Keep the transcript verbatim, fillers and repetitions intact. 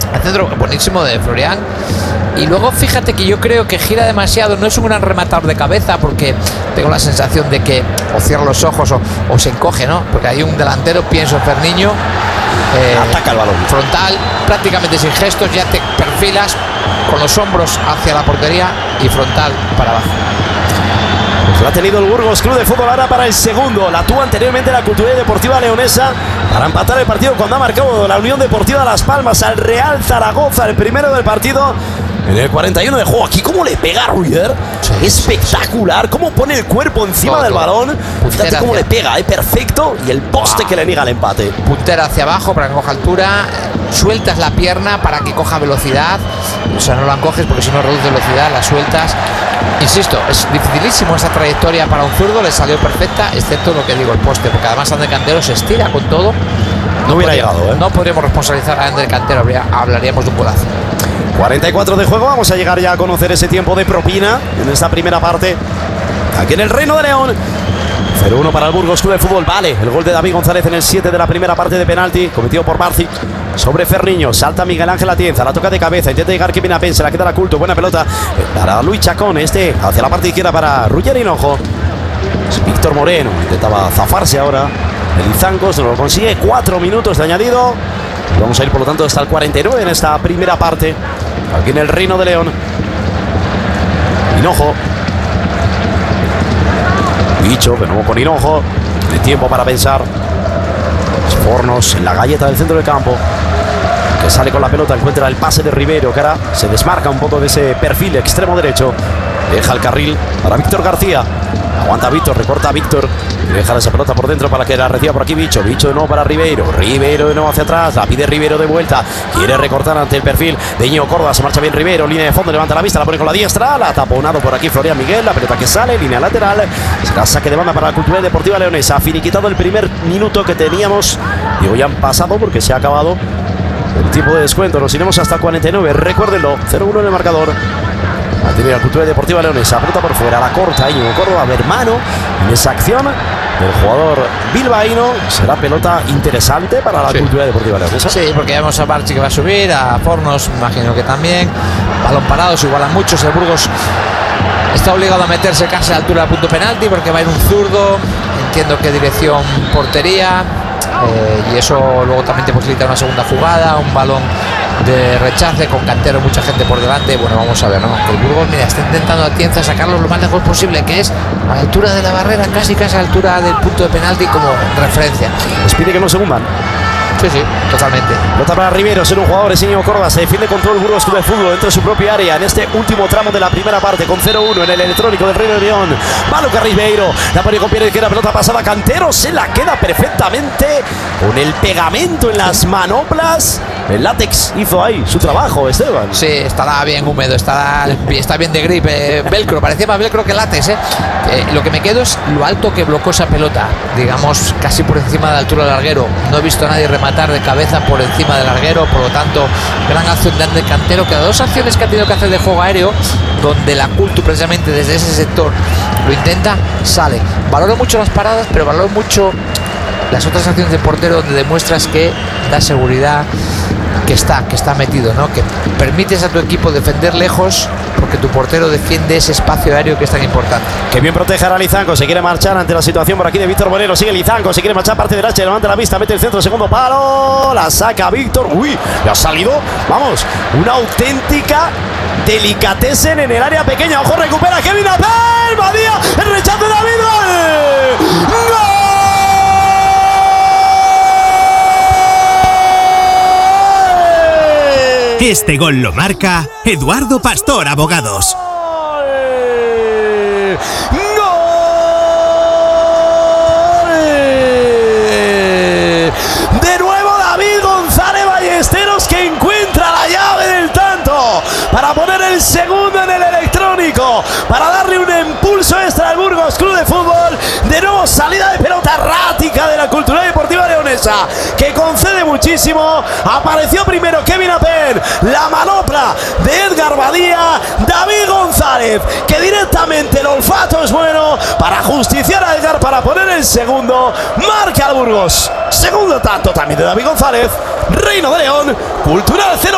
El centro buenísimo de Florian. Y luego fíjate que yo creo que gira demasiado. No es un gran rematador de cabeza, porque tengo la sensación de que o cierra los ojos o, o se encoge, ¿no? Porque hay un delantero, pienso en Ferniño, eh, ataca el balón frontal, prácticamente sin gestos, ya te perfilas con los hombros hacia la portería y frontal para abajo. Pues lo ha tenido el Burgos Club de Fútbol ahora para el segundo. La tuvo anteriormente la Cultural Deportiva Leonesa para empatar el partido cuando ha marcado la Unión Deportiva Las Palmas al Real Zaragoza, el primero del partido. En el cuarenta y uno de juego, aquí cómo le pega a Ruyer, sí, espectacular, cómo pone el cuerpo encima todo, del balón, fíjate cómo hacia... le pega, es eh, perfecto, y el poste wow. que le niega el empate. Puntera hacia abajo para que coja altura, sueltas la pierna para que coja velocidad, o sea, no la encoges porque si no reduce velocidad, la sueltas. Insisto, es dificilísimo esa trayectoria para un zurdo, le salió perfecta, excepto lo que digo, el poste, porque además Ander Cantero se estira con todo. No, no hubiera llegado, ¿eh? No podríamos responsabilizar a Ander Cantero, hablaríamos de un golazo. cuarenta y cuatro de juego, vamos a llegar ya a conocer ese tiempo de propina en esta primera parte aquí en el Reino de León. cero uno para el Burgos Club de Fútbol. Vale, el gol de David González en el siete de la primera parte de penalti cometido por Barci sobre Ferniño. Salta Miguel Ángel Atienza, la toca de cabeza, intenta llegar Kevin Apen, se la queda la Culto, buena pelota para Luis Chacón, este hacia la parte izquierda para Ruyer Hinojo. Víctor Moreno intentaba zafarse ahora el Zancos, no lo consigue, cuatro minutos de añadido. Vamos a ir por lo tanto hasta el cuarenta y nueve en esta primera parte aquí en el Reino de León. Hinojo, Bicho, de nuevo con Hinojo, de tiempo para pensar. Fornos en la galleta del centro del campo, que sale con la pelota, encuentra el pase de Rivero, que ahora se desmarca un poco de ese perfil extremo derecho, deja el carril para Víctor García. Aguanta Víctor, recorta a Víctor y deja esa pelota por dentro para que la reciba por aquí Bicho. Bicho de nuevo para Ribeiro. Ribeiro de nuevo hacia atrás. La pide Ribeiro de vuelta. Quiere recortar ante el perfil de Íñigo Córdoba. Se marcha bien Ribeiro. Línea de fondo. Levanta la vista. La pone con la diestra. La ha taponado por aquí Florian Miguel. La pelota que sale. Línea lateral. Será saque de banda para la Cultural Deportiva Leonesa. Finiquitado el primer minuto que teníamos. Digo, ya han pasado porque se ha acabado el tiempo de descuento. Nos iremos hasta cuarenta y nueve. Recuérdenlo. cero uno en el marcador. La tiene la Cultural Deportiva Leonesa, pelota por fuera, la corta Íñigo Córdoba, hermano en esa acción del jugador bilbaíno. Será pelota interesante para la sí. Cultural Deportiva Leonesa. Sí, porque ya vemos a Barchi que va a subir, a Fornos imagino que también. Balón parado, se igualan muchos. El Burgos está obligado a meterse casi a la altura del punto penalti porque va a ir un zurdo. Entiendo que dirección portería. Eh, y eso luego también te posibilita una segunda jugada, un balón de rechace con Cantero, mucha gente por delante. Bueno, vamos a ver, ¿no? Que el Burgos, mira, está intentando a Tienza sacarlo lo más lejos posible, que es a la altura de la barrera, casi casi a la altura del punto de penalti como referencia. Les pide que no se hundan. Sí, sí, totalmente. Pelota para Rivero, ser un jugador, es Íñigo Córdoba, se defiende con todo el Burgos Club de Fútbol dentro de su propia área en este último tramo de la primera parte con cero uno en el electrónico del Reino de León. Maluca Ribeiro, la pone con pierna izquierda, pelota pasada, Cantero se la queda perfectamente con el pegamento en las manoplas. El látex hizo ahí su trabajo, Esteban. Sí, estará bien húmedo, estará, está bien de grip. Eh, velcro, parecía más velcro que látex. Eh. Eh, lo que me quedo es lo alto que blocó esa pelota, digamos, casi por encima de la altura del larguero. No he visto a nadie rematar de cabeza por encima del larguero, por lo tanto, gran acción de Ander Cantero, que las dos acciones que ha tenido que hacer de juego aéreo, donde la Cultu precisamente desde ese sector lo intenta, sale. Valoro mucho las paradas, pero valoro mucho las otras acciones de portero donde demuestras que da seguridad, que está, que está metido, ¿no? Que permites a tu equipo defender lejos porque tu portero defiende ese espacio aéreo que es tan importante. Que bien protege a Lizanco, se quiere marchar ante la situación por aquí de Víctor Moreno, sigue Lizanco, se quiere marchar parte derecha, levanta la vista, mete el centro, segundo palo, la saca Víctor, uy, le ha salido, vamos, una auténtica delicatessen en el área pequeña, ojo, recupera Kevin Apen, Badía, el rechazo de David, ¡gol! ¡Gol! Este gol lo marca Eduardo Pastor Abogados. ¡Gol! De nuevo David González Ballesteros, que encuentra la llave del tanto para poner el segundo en el electrónico, para darle un impulso extra al Burgos Club de Fútbol. De nuevo salida de pelota errática de la Cultural Deportiva Leonesa, que concede muchísimo. Apareció primero Kevin Apen, la manopla de Edgar Badía, David González, que directamente el olfato es bueno para justiciar a Edgar para poner el segundo. Marca al Burgos, segundo tanto también de David González. Reino de León, Cultural cero.